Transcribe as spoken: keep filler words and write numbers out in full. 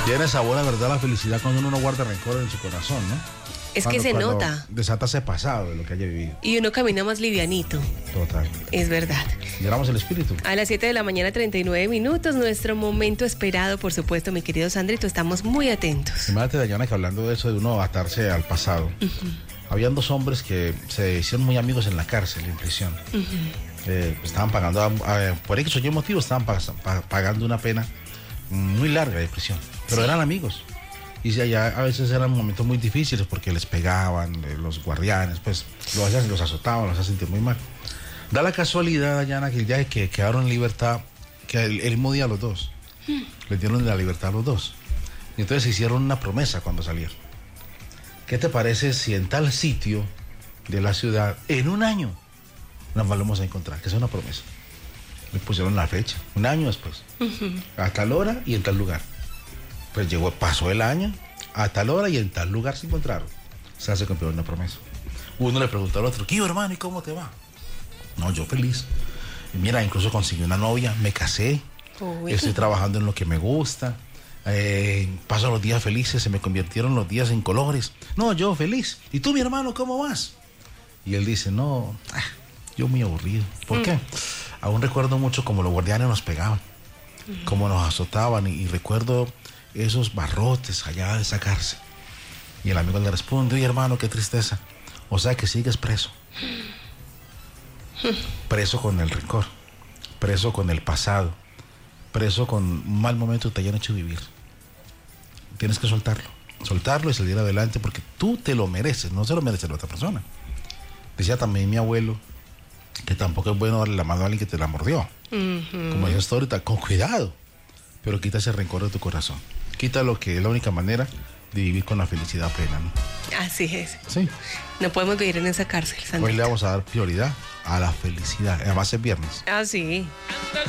Tiene sabor, la verdad, la felicidad cuando uno no guarda rencor en su corazón, ¿no? Es Cuando- que se cuando nota. Desata ese pasado de lo que haya vivido. Y uno camina más livianito. Total. Es verdad. Lloramos el espíritu. A las siete de la mañana, treinta y nueve minutos, nuestro momento esperado, por supuesto, mi querido Sandrito, estamos muy atentos. Imagínate, Dayana, que hablando de eso, de uno atarse al pasado. Uh-huh. Habían dos hombres que se hicieron muy amigos en la cárcel, en prisión. Uh-huh. eh, estaban pagando, eh, por X o Y motivo, estaban pag pag pagando una pena muy larga de prisión. Pero sí. Eran amigos. Y ya a veces eran momentos muy difíciles porque les pegaban, eh, los guardianes, pues los, hacían, los azotaban, los hacían sentir muy mal. Da la casualidad, Dayana, que ya que quedaron en libertad, que el, el mismo día los dos. Hmm. Les dieron la libertad a los dos. Y entonces se hicieron una promesa cuando salieron. ¿Qué te parece si en tal sitio de la ciudad, en un año, nos volvemos a encontrar? Que es una promesa. Le pusieron la fecha, un año después. Uh-huh. A tal hora y en tal lugar. Pues llegó, pasó el año, a tal hora y en tal lugar se encontraron. Se hace cumplió una promesa. Uno le preguntó al otro, ¿qué hermano y cómo te va? No, yo feliz. Y mira, incluso conseguí una novia, me casé, Uy. estoy trabajando en lo que me gusta, eh, paso los días felices, se me convirtieron los días en colores. No, yo feliz. ¿Y tú, mi hermano, cómo vas? Y él dice, no, ah, yo muy aburrido. ¿Por mm. qué? Aún recuerdo mucho cómo los guardianes nos pegaban, mm. cómo nos azotaban y, y recuerdo esos barrotes allá de esa cárcel. Y el amigo le responde, oye hermano, qué tristeza. O sea que sigues preso. Preso con el rencor, preso con el pasado, preso con un mal momento que te hayan hecho vivir. Tienes que soltarlo, soltarlo y salir adelante porque tú te lo mereces, no se lo merece la otra persona. Decía también mi abuelo que tampoco es bueno darle la mano a alguien que te la mordió. Uh-huh. Como dices ahorita, con cuidado, pero quita ese rencor de tu corazón. Quita lo que es la única manera de vivir con la felicidad plena, ¿no? Así es. Sí. No podemos vivir en esa cárcel, Sandrito. Hoy le vamos a dar prioridad a la felicidad. Además es viernes. Ah, sí.